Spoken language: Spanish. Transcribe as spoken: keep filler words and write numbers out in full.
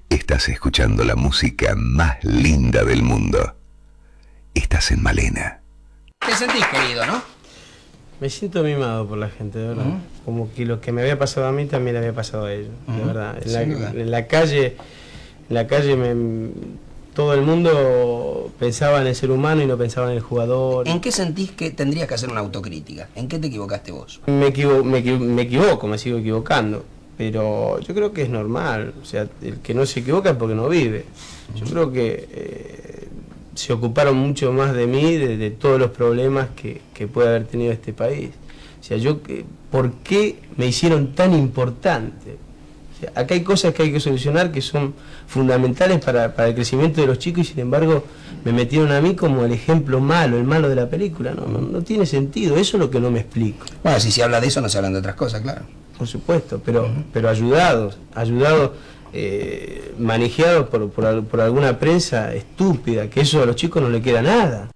Estás escuchando la música más linda del mundo. Estás en Malena. Te sentís querido, ¿no? Me siento mimado por la gente, de verdad. Uh-huh. Como que lo que me había pasado a mí también le había pasado a ellos, uh-huh. de verdad. En la, en la calle, en la calle me, todo el mundo pensaba en el ser humano y no pensaba en el jugador. ¿En qué sentís que tendrías que hacer una autocrítica? ¿En qué te equivocaste vos? Me, equivo me, equivo me equivoco, me sigo equivocando. Pero yo creo que es normal. O sea, el que no se equivoca es porque no vive. Uh-huh. Yo creo que eh, se ocuparon mucho más de mí, de, de todos los problemas que, que puede haber tenido este país. O sea, yo, ¿por qué me hicieron tan importante? O sea, acá hay cosas que hay que solucionar que son fundamentales para, para el crecimiento de los chicos y sin embargo me metieron a mí como el ejemplo malo, el malo de la película. No, no, no tiene sentido, eso es lo que no me explico. Bueno, si se habla de eso no se hablan de otras cosas, claro. Por supuesto, pero, uh-huh. pero ayudados, ayudados, eh, manejados por, por, por alguna prensa estúpida, que eso a los chicos no le queda nada.